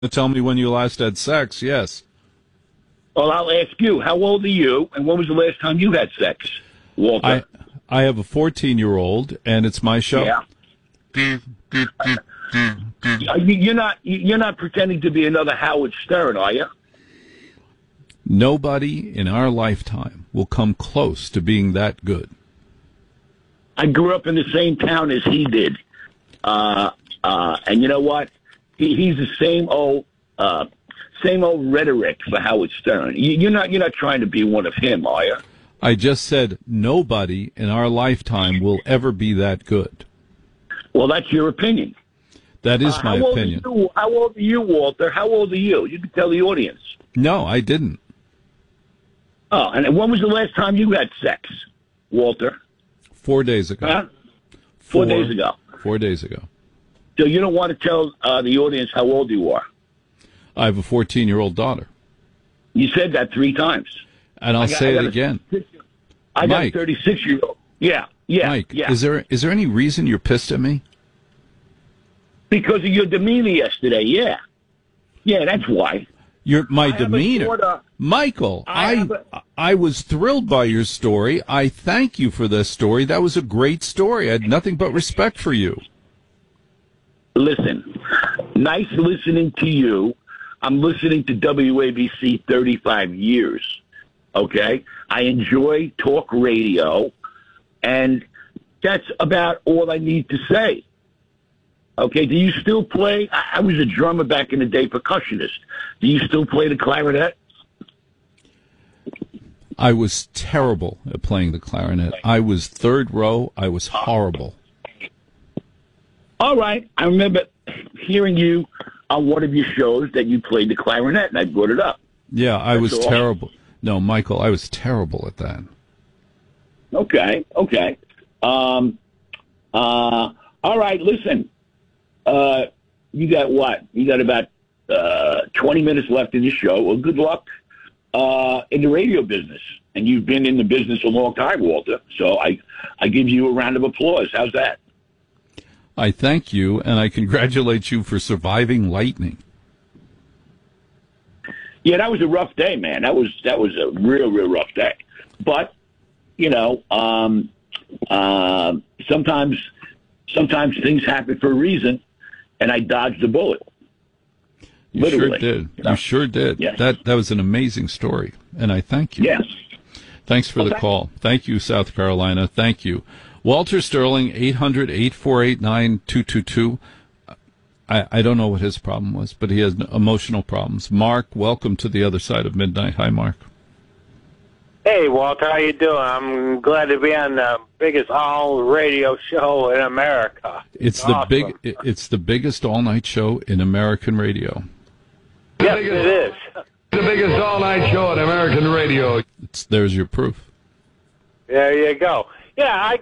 Tell me when you last had sex, yes. Well, I'll ask you, how old are you, and when was the last time you had sex, Walter? I have a 14-year-old, and it's my show. Yeah. You're not pretending to be another Howard Stern, are you? Nobody in our lifetime will come close to being that good. I grew up in the same town as he did. And you know what? He's the same old rhetoric for Howard Stern. You're not trying to be one of him, are you? I just said nobody in our lifetime will ever be that good. Well, that's your opinion. That is my opinion. How old are you, Walter? How old are you? You can tell the audience. No, I didn't. Oh, and when was the last time you had sex, Walter? 4 days ago. Huh? 4 days ago. 4 days ago. So you don't want to tell the audience how old you are? I have a 14-year-old daughter. You said that 3 times. And I'll say it again. I got a 36-year-old. Yeah. Mike, yeah. is there any reason you're pissed at me? Because of your demeanor yesterday, yeah. Yeah, that's why. My demeanor. Michael, I was thrilled by your story. I thank you for this story. That was a great story. I had nothing but respect for you. Listen, nice listening to you. I'm listening to WABC 35 years, okay? I enjoy talk radio, and that's about all I need to say. Okay, do you still play? I was a drummer back in the day, percussionist. Do you still play the clarinet? I was terrible at playing the clarinet. I was third row. I was horrible. All right. I remember hearing you on one of your shows that you played the clarinet, and I brought it up. Yeah, I was terrible. No, Michael, I was terrible at that. Okay. All right, listen. You got what? You got about 20 minutes left in the show. Well, good luck in the radio business. And you've been in the business a long time, Walter. So I give you a round of applause. How's that? I thank you, and I congratulate you for surviving lightning. Yeah, that was a rough day, man. That was a real rough day. But, sometimes things happen for a reason, and I dodged the bullet. You Literally. sure did. You sure did. Yes. That was an amazing story, and I thank you. Yes. Thanks for the call. Thank you, South Carolina. Thank you. Walter Sterling, 800-848-9222. I don't know what his problem was, but he has emotional problems. Mark, welcome to the other side of midnight. Hi, Mark. Hey, Walter, how you doing? I'm glad to be on the biggest all-radio show in America. It's the biggest all-night show in American radio. Yes, it is. The biggest all-night show in American radio. There's your proof. There you go. Yeah, I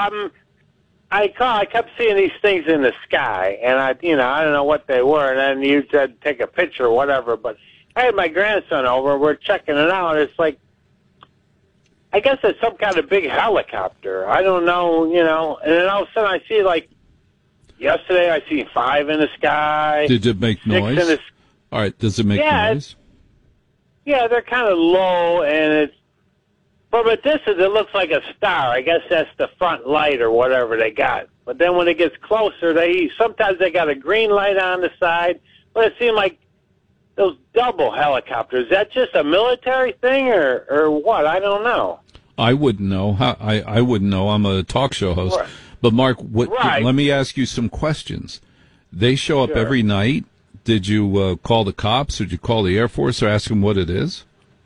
kept seeing these things in the sky, and I don't know what they were, and then you said take a picture or whatever, but I had my grandson over, we're checking it out, it's like, I guess it's some kind of big helicopter. I don't know, and then all of a sudden I see, like, yesterday I see 5 in the sky. Did it make noise? All right, does it make noise? Yeah, they're kind of low, and from a distance it looks like a star. I guess that's the front light or whatever they got. But then when it gets closer, sometimes they got a green light on the side, but it seemed like those double helicopters. Is that just a military thing or what? I don't know. I wouldn't know. I wouldn't know. I'm a talk show host. Right. But, Mark, let me ask you some questions. They show up every night. Did you call the cops? Did you call the Air Force or ask them what it is?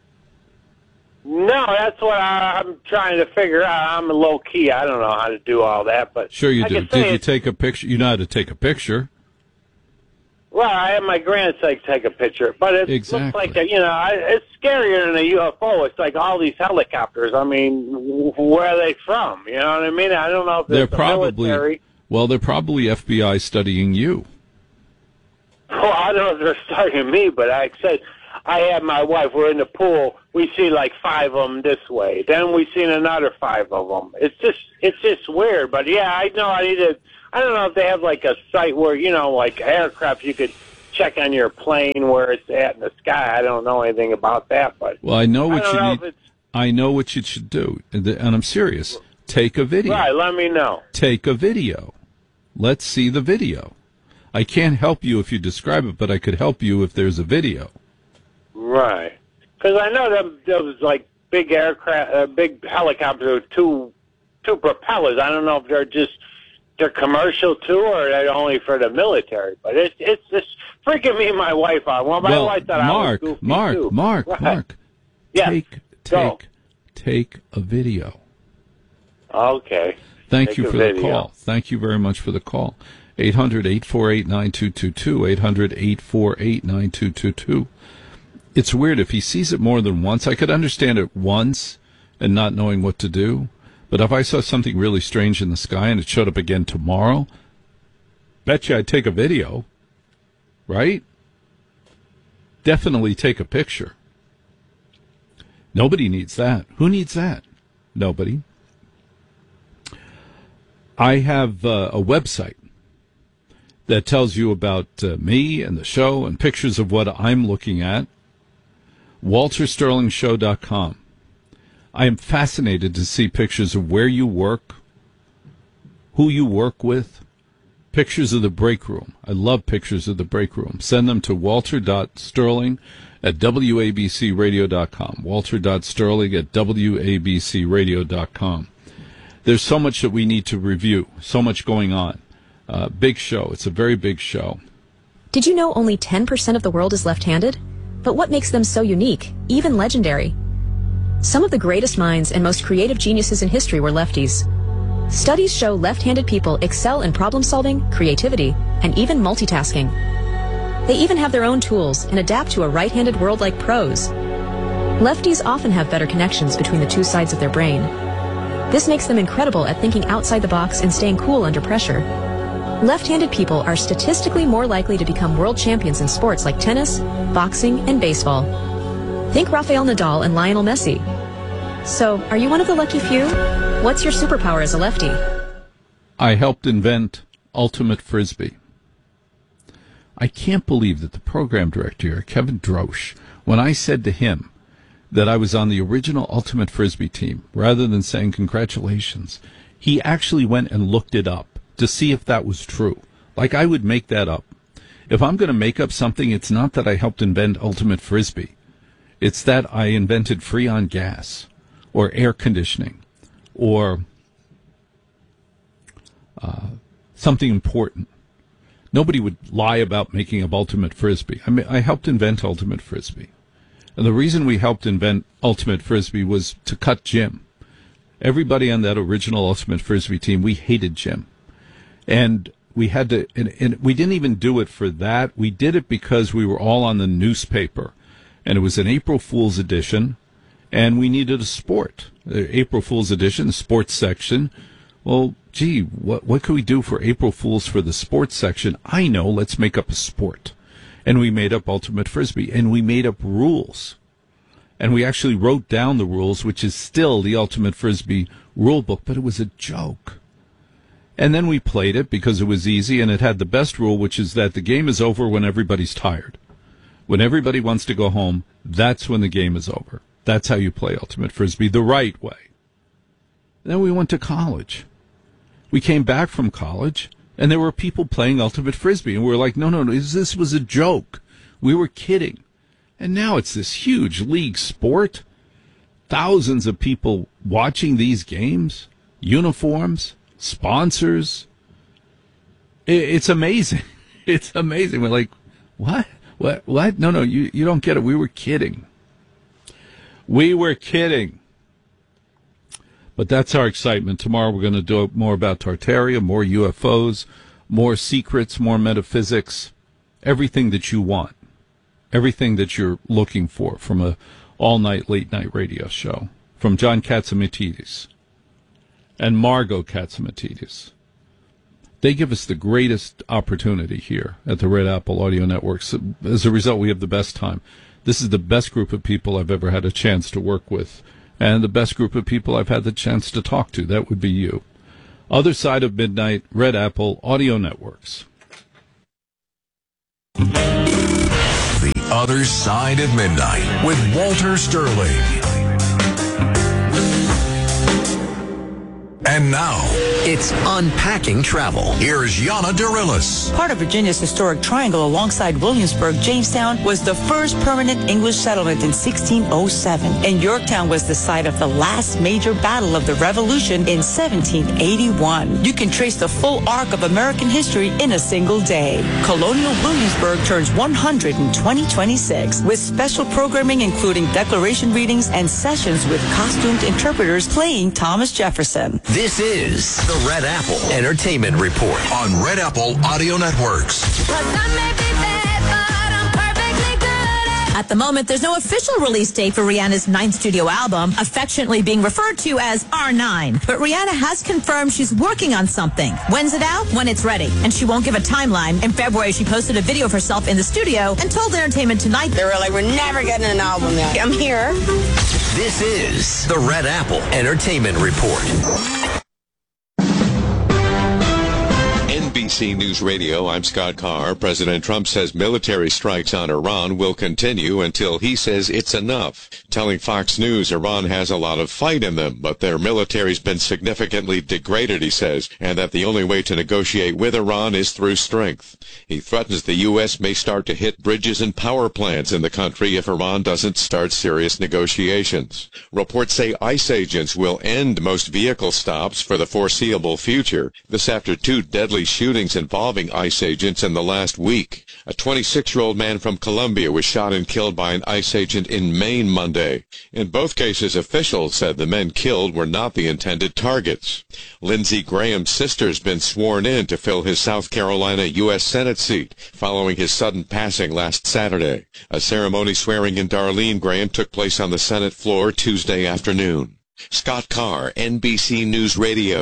No, that's what I'm trying to figure out. I'm low-key. I don't know how to do all that. But sure you do. Did you take a picture? You know how to take a picture. Well, I had my grandson take a picture, but it looks like it's scarier than a UFO. It's like all these helicopters. I mean, where are they from? You know what I mean? I don't know if they're probably military. Well, they're probably FBI studying you. Well, I don't know if they're studying me, but I said I had my wife. We're in the pool. We see like 5 of them this way. Then we seen another 5 of them. It's just weird. But yeah, I know I don't know if they have like a site where, like aircraft, you could check on your plane where it's at in the sky. I don't know anything about that, but well, I know what you need. I know what you should do, and I'm serious. Take a video. Right, let me know. Take a video. Let's see the video. I can't help you if you describe it, but I could help you if there's a video. Right. Because I know there was like big aircraft, big helicopters with two propellers. I don't know if they're commercial too, or they're only for the military. But it's just freaking me and my wife out. Well, my wife thought I was goofy too. Mark. Yes. Take a video. Okay. Thank you for the call. Thank you very much for the call. 800-848-9222. 800-848-9222. It's weird. If he sees it more than once, I could understand it once and not knowing what to do. But if I saw something really strange in the sky and it showed up again tomorrow, bet you I'd take a video. Right? Definitely take a picture. Nobody needs that. Who needs that? Nobody. I have a website that tells you about me and the show and pictures of what I'm looking at. WalterSterlingShow.com. I am fascinated to see pictures of where you work, who you work with, pictures of the break room. I love pictures of the break room. Send them to walter.sterling@wabcradio.com. walter.sterling@wabcradio.com. There's so much that we need to review, so much going on. Big show. It's a very big show. Did you know only 10% of the world is left-handed? But what makes them so unique, even legendary? Some of the greatest minds and most creative geniuses in history were lefties. Studies show left-handed people excel in problem-solving, creativity, and even multitasking. They even have their own tools and adapt to a right-handed world like pros. Lefties often have better connections between the two sides of their brain. This makes them incredible at thinking outside the box and staying cool under pressure. Left-handed people are statistically more likely to become world champions in sports like tennis, boxing, and baseball. Think Rafael Nadal and Lionel Messi. So, are you one of the lucky few? What's your superpower as a lefty? I helped invent Ultimate Frisbee. I can't believe that the program director here, Kevin Drosch, when I said to him that I was on the original Ultimate Frisbee team, rather than saying congratulations, he actually went and looked it up to see if that was true. Like I would make that up. If I'm going to make up something, it's not that I helped invent Ultimate Frisbee. It's that I invented Freon gas or air conditioning or something important. Nobody would lie about making up Ultimate Frisbee. I mean, I helped invent Ultimate Frisbee. And the reason we helped invent Ultimate Frisbee was to cut Jim. Everybody on that original Ultimate Frisbee team, we hated Jim. And we had to, and we didn't even do it for that. We did it because we were all on the newspaper. And it was an April Fool's edition, and we needed a sport. The April Fool's edition, the sports section. Well, gee, what could we do for April Fool's for the sports section? I know, let's make up a sport. And we made up Ultimate Frisbee, and we made up rules. And we actually wrote down the rules, which is still the Ultimate Frisbee rule book, but it was a joke. And then we played it because it was easy, and it had the best rule, which is that the game is over when everybody's tired. When everybody wants to go home, that's when the game is over. That's how you play Ultimate Frisbee, the right way. Then we went to college. We came back from college, and there were people playing Ultimate Frisbee, and we were like, no, this was a joke. We were kidding. And now it's this huge league sport. Thousands of people watching these games, uniforms, sponsors. It's amazing. It's amazing. We're like, what? What? No, you don't get it. We were kidding. We were kidding. But that's our excitement. Tomorrow we're going to do more about Tartaria, more UFOs, more secrets, more metaphysics, everything that you want, everything that you're looking for from a all-night, late-night radio show, from John Katzimatidis and Margot Katzimatidis. They give us the greatest opportunity here at the Red Apple Audio Network. So as a result, we have the best time. This is the best group of people I've ever had a chance to work with, and the best group of people I've had the chance to talk to. That would be you. Other Side of Midnight, Red Apple Audio Networks. Other Side of Midnight with Walter Sterling. And now, it's Unpacking Travel. Here's Yana Dorillis. Part of Virginia's historic triangle alongside Williamsburg, Jamestown was the first permanent English settlement in 1607. And Yorktown was the site of the last major battle of the Revolution in 1781. You can trace the full arc of American history in a single day. Colonial Williamsburg turns 100 in 2026 with special programming including declaration readings and sessions with costumed interpreters playing Thomas Jefferson. This is the Red Apple Entertainment Report On Red Apple Audio Networks. At the moment, there's no official release date for Rihanna's 9th studio album, affectionately being referred to as R9. But Rihanna has confirmed she's working on something. When's it out? When it's ready. And she won't give a timeline. In February, she posted a video of herself in the studio and told Entertainment Tonight they were like, we're never getting an album yet. I'm here. This is the Red Apple Entertainment Report. NBC News Radio, I'm Scott Carr. President Trump says military strikes on Iran will continue until he says it's enough. Telling Fox News Iran has a lot of fight in them, but their military's been significantly degraded, he says, and that the only way to negotiate with Iran is through strength. He threatens the U.S. may start to hit bridges and power plants in the country if Iran doesn't start serious negotiations. Reports say ICE agents will end most vehicle stops for the foreseeable future. This after two deadly shootings involving ICE agents in the last week. A 26-year-old man from Colombia was shot and killed by an ICE agent in Maine Monday. In both cases, officials said the men killed were not the intended targets. Lindsey Graham's sister's been sworn in to fill his South Carolina U.S. Senate seat following his sudden passing last Saturday. A ceremony swearing in Darlene Graham took place on the Senate floor Tuesday afternoon. Scott Carr, NBC News Radio.